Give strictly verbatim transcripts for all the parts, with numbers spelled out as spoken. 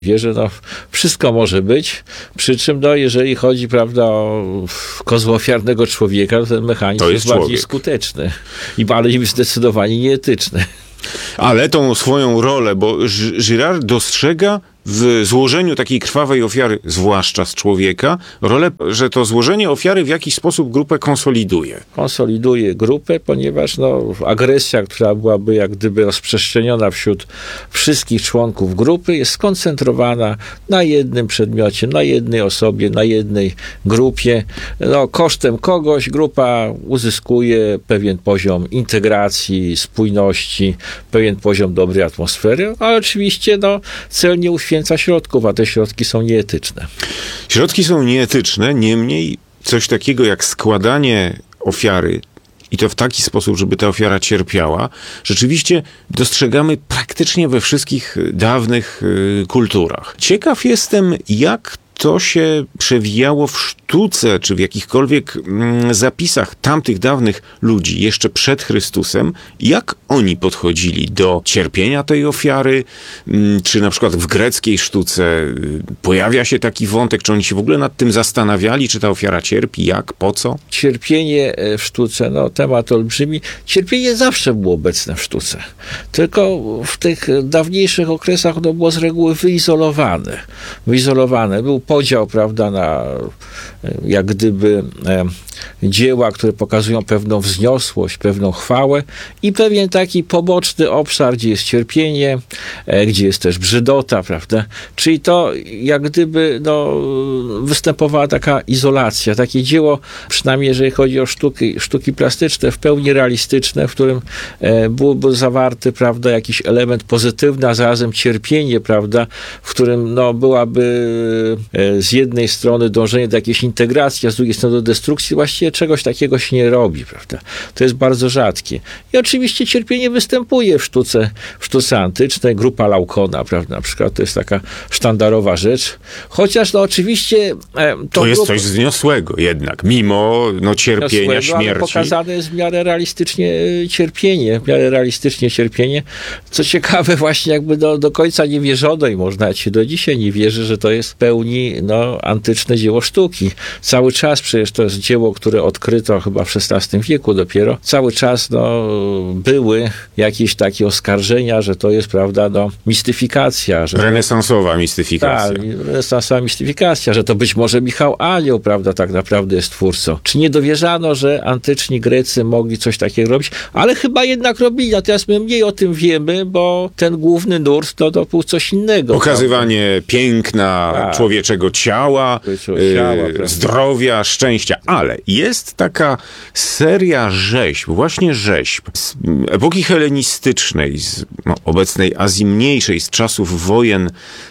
Wie, że no, wszystko może być, przy czym no, jeżeli chodzi, prawda, o kozła ofiarnego człowieka, to ten mechanizm to jest, jest bardziej skuteczny i bardziej zdecydowanie nieetyczny. Ale tą swoją rolę, bo Girard dostrzega w złożeniu takiej krwawej ofiary, zwłaszcza z człowieka, rolę, że to złożenie ofiary w jakiś sposób grupę konsoliduje. Konsoliduje grupę, ponieważ no, agresja, która byłaby jak gdyby rozprzestrzeniona wśród wszystkich członków grupy, jest skoncentrowana na jednym przedmiocie, na jednej osobie, na jednej grupie. No, kosztem kogoś grupa uzyskuje pewien poziom integracji, spójności, pewien poziom dobrej atmosfery, ale oczywiście no, cel nie uświęca środków, a te środki są nieetyczne. Środki są nieetyczne, niemniej coś takiego jak składanie ofiary, i to w taki sposób, żeby ta ofiara cierpiała, rzeczywiście dostrzegamy praktycznie we wszystkich dawnych y, kulturach. Ciekaw jestem, jak to się przewijało w sztuce, czy w jakichkolwiek mm, zapisach tamtych dawnych ludzi, jeszcze przed Chrystusem, jak oni podchodzili do cierpienia tej ofiary, mm, czy na przykład w greckiej sztuce y, pojawia się taki wątek, czy oni się w ogóle nad tym zastanawiali, czy ta ofiara cierpi, jak, po co? Cierpienie w sztuce, no temat olbrzymi. Cierpienie zawsze było obecne w sztuce, tylko w tych dawniejszych okresach ono było z reguły wyizolowane. Wyizolowane. Był podział, prawda, na jak gdyby e, dzieła, które pokazują pewną wzniosłość, pewną chwałę i pewien taki poboczny obszar, gdzie jest cierpienie, e, gdzie jest też brzydota, prawda? Czyli to jak gdyby no, występowała taka izolacja, takie dzieło, przynajmniej jeżeli chodzi o sztuki, sztuki plastyczne, w pełni realistyczne, w którym e, byłby zawarty, prawda, jakiś element pozytywny, a zarazem cierpienie, prawda, w którym no, byłaby e, z jednej strony dążenie do jakiejś integracji, a z drugiej strony do destrukcji. Właściwie czegoś takiego się nie robi, prawda? To jest bardzo rzadkie. I oczywiście cierpienie występuje w sztuce, w sztuce antycznej. Grupa Laukona, prawda? Na przykład to jest taka sztandarowa rzecz. Chociaż no oczywiście... E, to jest grupa, coś wzniosłego jednak, mimo no, cierpienia, śmierci. Ale pokazane jest w miarę realistycznie cierpienie, w miarę realistycznie cierpienie. Co ciekawe, właśnie jakby do, do końca nie wierzono i można się do dzisiaj nie wierzy, że to jest w pełni no, antyczne dzieło sztuki. Cały czas, przecież to jest dzieło, które odkryto chyba w szesnastym wieku dopiero, cały czas no, były jakieś takie oskarżenia, że to jest, prawda, no, mistyfikacja. Że renesansowa mistyfikacja. Tak, renesansowa mistyfikacja, że to być może Michał Anioł, prawda, tak naprawdę jest twórcą. Czy nie dowierzano, że antyczni Grecy mogli coś takiego robić? Ale chyba jednak robili, natomiast my mniej o tym wiemy, bo ten główny nurt to, to był coś innego. Pokazywanie prawda? piękna tak. człowieczego ciała, ciała zdrowia, szczęścia. Ale jest taka seria rzeźb, właśnie rzeźb z epoki helenistycznej, z no, obecnej Azji Mniejszej, z czasów wojen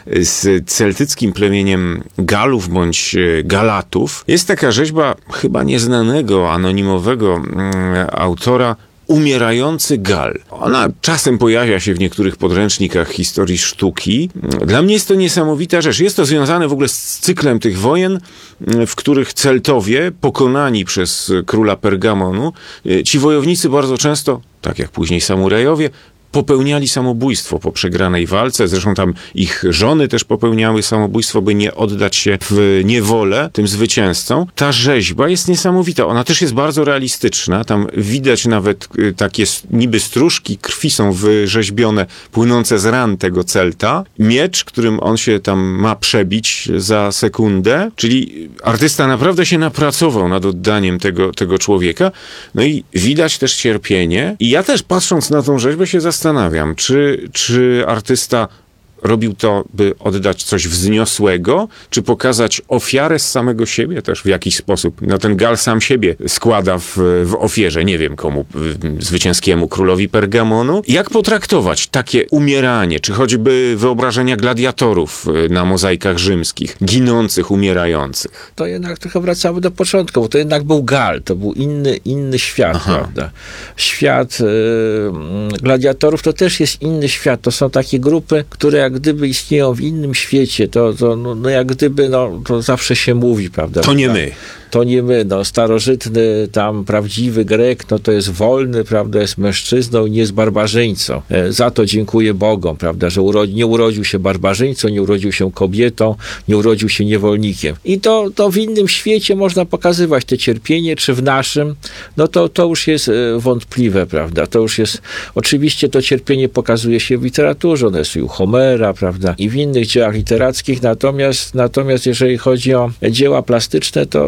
z celtyckim plemieniem Galów bądź Galatów. Jest taka rzeźba chyba nieznanego, anonimowego mm, autora, Umierający Gal. Ona czasem pojawia się w niektórych podręcznikach historii sztuki. Dla mnie jest to niesamowita rzecz. Jest to związane w ogóle z cyklem tych wojen, w których Celtowie, pokonani przez króla Pergamonu, ci wojownicy bardzo często, tak jak później samurajowie, popełniali samobójstwo po przegranej walce. Zresztą tam ich żony też popełniały samobójstwo, by nie oddać się w niewolę tym zwycięzcom. Ta rzeźba jest niesamowita. Ona też jest bardzo realistyczna. Tam widać nawet takie niby stróżki krwi są wyrzeźbione, płynące z ran tego Celta. Miecz, którym on się tam ma przebić za sekundę. Czyli artysta naprawdę się napracował nad oddaniem tego, tego człowieka. No i widać też cierpienie. I ja też, patrząc na tą rzeźbę, się zastanawiam, Zastanawiam, czy, czy artysta robił to, by oddać coś wzniosłego, czy pokazać ofiarę z samego siebie też w jakiś sposób. No ten Gal sam siebie składa w, w ofierze, nie wiem komu, zwycięskiemu królowi Pergamonu. Jak potraktować takie umieranie, czy choćby wyobrażenia gladiatorów na mozaikach rzymskich, ginących, umierających? To jednak trochę wracamy do początku, bo to jednak był Gal, to był inny, inny świat, Aha. prawda? Świat y, gladiatorów to też jest inny świat, to są takie grupy, które jak gdyby istnieją w innym świecie, to, to no, no jak gdyby, no, to zawsze się mówi, prawda? To nie my. to nie my, no starożytny tam prawdziwy Grek, no to jest wolny, prawda, jest mężczyzną, nie jest barbarzyńcą. E, za to dziękuję Bogom, prawda, że uro, nie urodził się barbarzyńcą, nie urodził się kobietą, nie urodził się niewolnikiem. I to, to w innym świecie można pokazywać te cierpienie, czy w naszym, no to, to już jest e, wątpliwe, prawda, to już jest, oczywiście to cierpienie pokazuje się w literaturze, ono jest i u Homera, prawda, i w innych dziełach literackich, natomiast, natomiast jeżeli chodzi o dzieła plastyczne, to